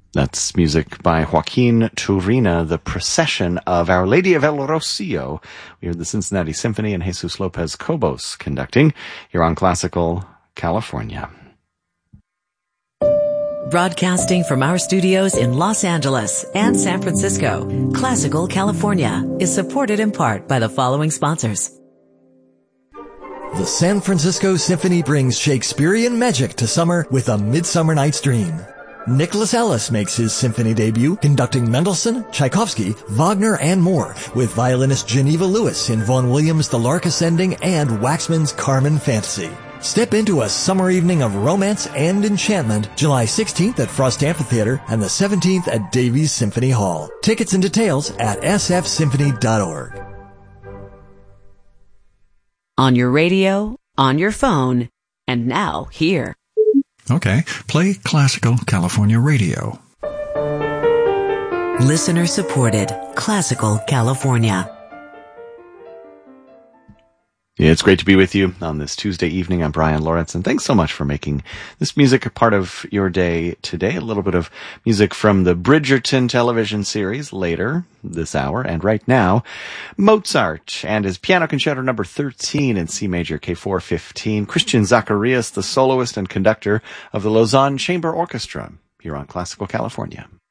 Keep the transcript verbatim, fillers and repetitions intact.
That's music by Joaquin Turina, the procession of Our Lady of El Rocio. We heard the Cincinnati Symphony and Jesus Lopez Cobos conducting here on Classical California. Broadcasting from our studios in Los Angeles and San Francisco, Classical California is supported in part by the following sponsors. The San Francisco Symphony brings Shakespearean magic to summer with A Midsummer Night's Dream. Nicholas Ellis makes his symphony debut conducting Mendelssohn, Tchaikovsky, Wagner, and more with violinist Geneva Lewis in Vaughan Williams' The Lark Ascending and Waxman's Carmen Fantasy. Step into a summer evening of romance and enchantment July sixteenth at Frost Amphitheater and the seventeenth at Davies Symphony Hall. Tickets and details at s f symphony dot org. On your radio, on your phone, and now here. Okay, play Classical California Radio. Listener supported Classical California. Yeah, it's great to be with you on this Tuesday evening. I'm Brian Lawrence, and thanks so much for making this music a part of your day today. A little bit of music from the Bridgerton television series later this hour, and right now, Mozart and his Piano Concerto number thirteen in C major K four fifteen. Christian Zacharias, the soloist and conductor of the Lausanne Chamber Orchestra, here on Classical California.